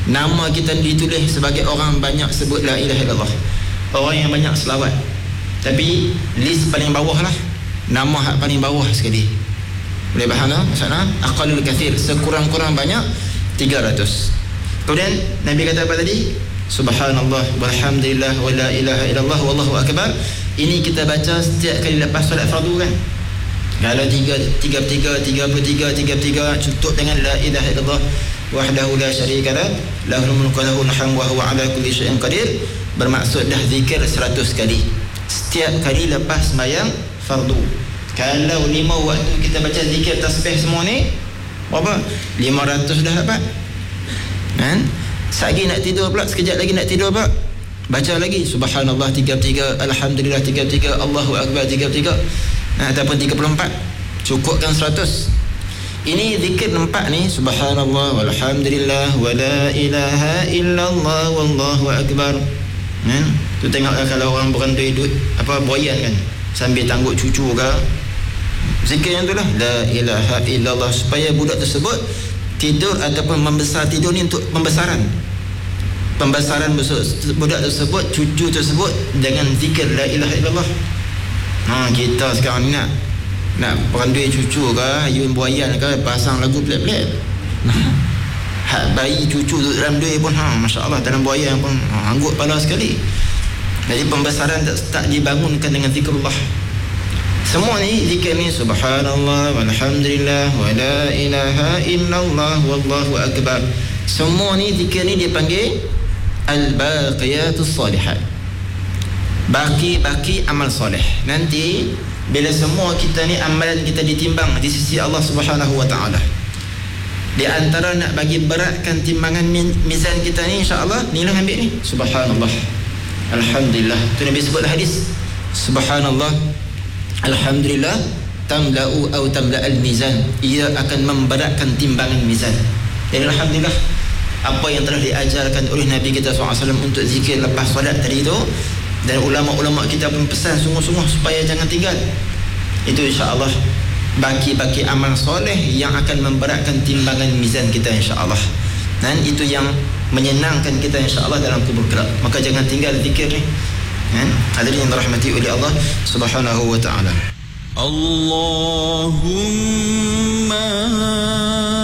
nama kita ditulis sebagai orang banyak sebut la ilaha illallah, orang yang banyak selawat. Tapi list paling bawah lah, nama hak paling bawah sekali. Boleh faham tak maksudnya? Aqallul kathir, sekurang-kurang banyak 300. Kemudian Nabi kata apa tadi? Subhanallah walhamdulillah wa la ilaha illallah wallahu akbar. Ini kita baca setiap kali lepas solat fardu kan. Kalau 33 cukup dengan la ilaha illallah wahdahu la syarika lah, lahul mulku wa lahul hamdu wa huwa ala kulli syai'in qadir, bermaksud dah zikir 100 kali setiap kali lepas sembahyang fardu. Kalau 5 waktu kita baca zikir tasbih semua ni, berapa? 500 dah dapat kan? Sekejap nak tidur pula, sekejap lagi nak tidur pula, baca lagi subhanallah 33, alhamdulillah 33, Allahu akbar 33, ataupun 34, cukupkan 100. Ini zikir 4 ni, subhanallah walhamdulillah wa la ilaha illallah wallahu akbar kan? Tu tengok kalau orang berandai duit apa boyan kan, sambil tangguh cucu ke, zikir yang tu lah, la ilaha illallah, supaya budak tersebut tidur ataupun membesar. Tidur ni untuk pembesaran budak tersebut, cucu tersebut dengan zikir la ilaha illallah. Kita sekarang ni nak perandui cucu ke, ayun buayan ke, pasang lagu pelik-pelik. Hak bayi cucu tu dalam duit pun Masya Allah, dalam buayan pun anggut kepala sekali. Jadi pembesaran tak dibangunkan dengan zikrullah. Semua ni zikir ni subhanallah walhamdulillah wa la ilaha illallah wallahu akbar. Semua ni zikir ni dipanggil al-baqiyatus salihat, baki amal soleh. Nanti bila semua kita ni amalan kita ditimbang di sisi Allah Subhanahu wa taala, di antara nak bagi beratkan timbangan mizan kita ni, insya-Allah ni lah ambil ni subhanallah alhamdulillah. Tu Nabi sebut hadis, subhanallah alhamdulillah tamla'u atau tamla'al mizan, ia akan memberatkan timbangan mizan. Jadi alhamdulillah apa yang telah diajarkan oleh Nabi kita SAW untuk zikir lepas solat tadi tu, dan ulama-ulama kita pun pesan sungguh-sungguh supaya jangan tinggal. Itu insya-Allah baki-baki amal soleh yang akan memberatkan timbangan mizan kita insya-Allah. Dan itu yang menyenangkan kita insya-Allah dalam kubur kelak. Maka jangan tinggal zikir ni. Hadirin yang dirahmati oleh Allah Subhanahu wa taala. Allahumma